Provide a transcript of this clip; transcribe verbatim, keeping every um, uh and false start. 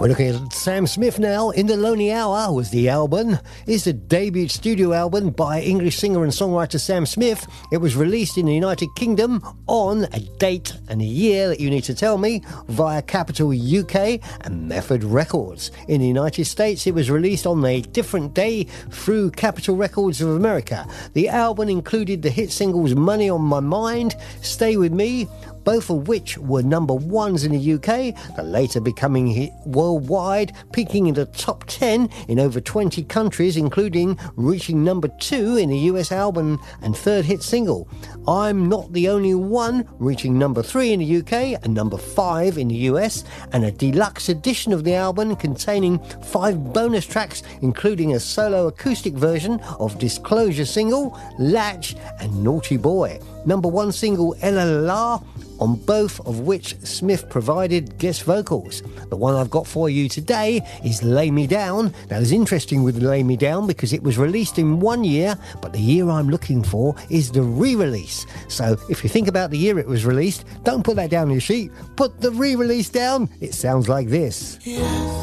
We're looking at Sam Smith now. In the Lonely Hour was the album. It's the debut studio album by English singer and songwriter Sam Smith. It was released in the United Kingdom on a date and a year that you need to tell me via Capital U K and Method Records. In the United States, it was released on a different day through Capitol Records of America. The album included the hit singles Money on My Mind, Stay With Me, both of which were number ones in the U K, the later becoming hit worldwide, peaking in the top ten in over twenty countries, including reaching number two in the U S album and third hit single. I'm Not the Only One, reaching number three in the U K and number five in the U S, and a deluxe edition of the album containing five bonus tracks, including a solo acoustic version of Disclosure single, Latch and Naughty Boy. Number one single, Ella La, on both of which Smith provided guest vocals. The one I've got for you today is Lay Me Down. Now, it's interesting with Lay Me Down because it was released in one year, but the year I'm looking for is the re-release. So if you think about the year it was released, don't put that down on your sheet. Put the re-release down. It sounds like this. Yes.